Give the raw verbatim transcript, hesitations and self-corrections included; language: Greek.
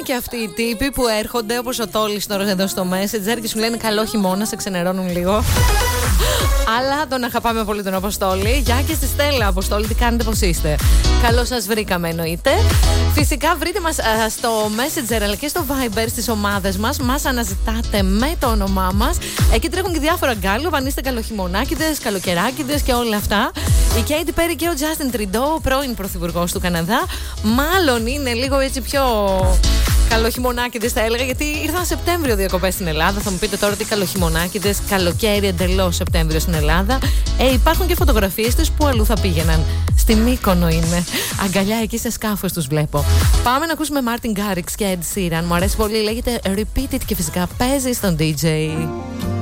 και αυτοί οι τύποι που έρχονται όπως ο Τόλης τώρα εδώ στο Messenger και σου λένε καλό χειμώνα, σε ξενερώνουν λίγο. Αλλά τον αγαπάμε πολύ τον Αποστόλη. Γεια και στη Στέλλα. Αποστόλη, τι κάνετε, πώς είστε? Καλώς σας βρήκαμε, εννοείται. Φυσικά βρείτε μας α, στο Messenger αλλά και στο Viber στις ομάδες μας. Μας αναζητάτε με το όνομά μας. Εκεί τρέχουν και διάφορα γκάλου. Αν είστε καλοχειμωνάκηδες, καλοκαιράκηδες και όλα αυτά. Η Katy Perry και ο Justin Trudeau, πρώην πρωθυπουργός του Καναδά, μάλλον είναι λίγο έτσι πιο καλοχειμωνάκηδες, θα έλεγα, γιατί ήρθαν Σεπτέμβριο διακοπές στην Ελλάδα. Θα μου πείτε τώρα τι καλοχειμωνάκηδες, καλοκαίρι εντελώς Σεπτέμβριο στην Ελλάδα. Ε, υπάρχουν και φωτογραφίες τους που αλλού θα πήγαιναν. Στη Μύκονο είναι. Αγκαλιά εκεί σε σκάφος τους βλέπω. Πάμε να ακούσουμε Martin Garrix και Ed Sheeran. Μου αρέσει πολύ, λέγεται Repeat It και φυσικά παίζει στον ντι τζέι.